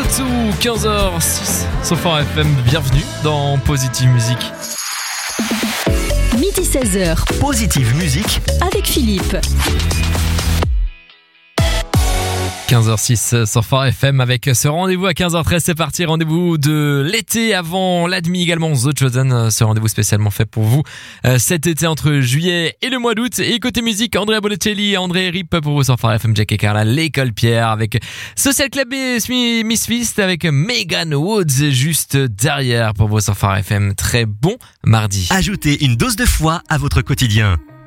partout, 15h06 sur Fort FM, bienvenue dans Positive Musique. Midi 16h, Positive Musique avec Philippe. 15h06 sur Fort FM avec ce rendez-vous à 15h13, c'est parti, rendez-vous de l'été avant la demi également, The Chosen, ce rendez-vous spécialement fait pour vous cet été entre juillet et le mois d'août. Et côté musique, Andrea Bocelli, André Rip pour vous sur Fort FM, Jack et Carla, l'école Pierre avec Social Club et Miss Fist avec Megan Woods juste derrière pour vous sur Fort FM. Très bon mardi. Ajoutez une dose de foi à votre quotidien.